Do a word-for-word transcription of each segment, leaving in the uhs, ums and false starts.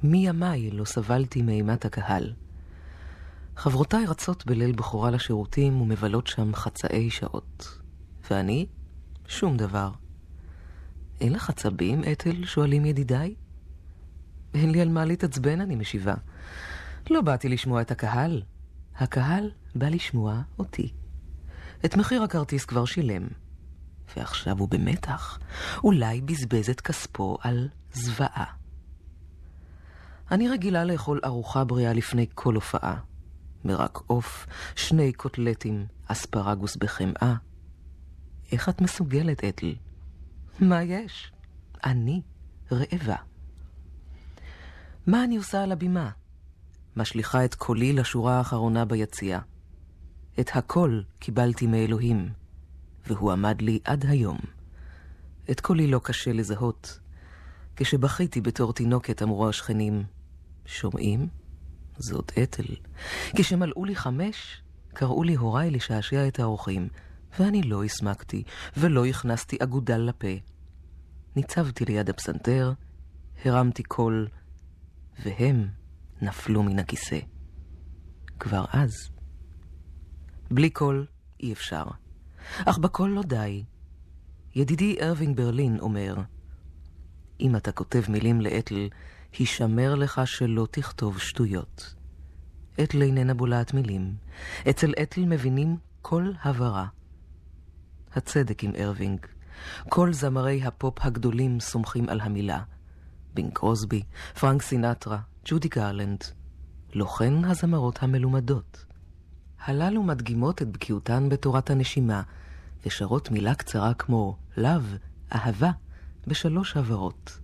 מימיי לא סבלתי מאימת הקהל. חברותיי רצות בליל בחורה לשירותים ומבלות שם חצאי שעות. ואני? שום דבר. אין לך עצבים, אתל? שואלים ידידיי. אין לי על מה להתעצבן, אני משיבה. לא באתי לשמוע את הקהל. הקהל בא לשמוע אותי. את מחיר הכרטיס כבר שילם. ועכשיו הוא במתח. אולי בזבז את כספו על זוועה. אני רגילה לאכול ארוחה בריאה לפני כל הופעה. מרק עוף, שני קוטלטים, אספרגוס בחמאה. איך את מסוגלת, אתל? מה יש? אני רעבה. מה אני עושה על הבימה? משליחה את קולי לשורה האחרונה ביציאה. את הכל קיבלתי מאלוהים, והוא עמד לי עד היום. את קולי לא קשה לזהות. כשבכיתי בתור תינוקת אמרו השכנים, שומעים? זאת אתל. כשמלאו לי חמש, קראו לי הוריי לשעשע את האורחים, ואני לא הסמקתי ולא הכנסתי אגודל לפה. ניצבתי ליד הפסנתר, הרמתי קול, והם נפלו מן הכיסא. כבר אז. בלי קול אי אפשר. אך בקול לא די. ידידי ארווינג ברלין אומר, אם אתה כותב מילים לאתל, הישמר לך שלא תכתוב שטויות. אתל איננה בולעת מילים. אצל אתל מבינים כל הברה. הצדק עם ארווינג. כל זמרי הפופ הגדולים סומכים על המילה. בין קרוסבי, פרנק סינטרה, ג'ודי גרלנד. לא כן הזמרות המלומדות. הללו מדגימות את בקיאותן בתורת הנשימה, ושרות מילה קצרה כמו לב, אהבה, בשלוש הברות.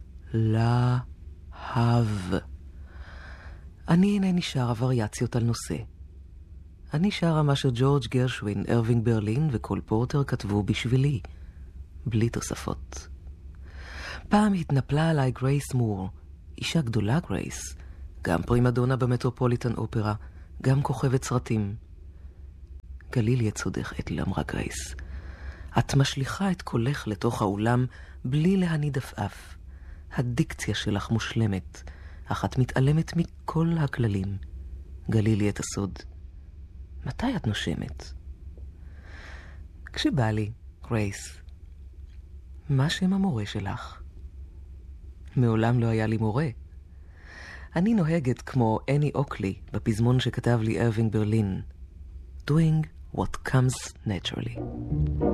להב. אני אינני שרה וריאציות על נושא. אני שרה מה שג'ורג' גרשווין, ארווינג ברלין וקול פורטר כתבו בשבילי, בלי תוספות. פעם התנפלה עליי גרייס מור, אישה גדולה גרייס, גם פרימדונה במטרופוליטן אופרה, גם כוכבת סרטים. גליל יצודך, אתל, אמרה גרייס. את משליחה את קולך לתוך האולם בלי להניד עפעף. הדיקציה שלך מושלמת, אך את מתעלמת מכל הכללים. גלילי את הסוד. מתי את נושמת? כשבא לי, גרייס. מה שם המורה שלך? מעולם לא היה לי מורה. אני נוהגת כמו אני אוקלי בפזמון שכתב לי ארווינג ברלין. Doing what comes naturally.